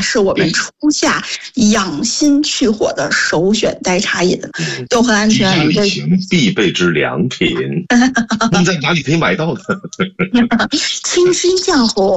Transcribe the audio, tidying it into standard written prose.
是我们初夏养心去火的首选代茶饮，又很安全。 旅行必备之良品。你在哪里可以买到呢？ 清新降火。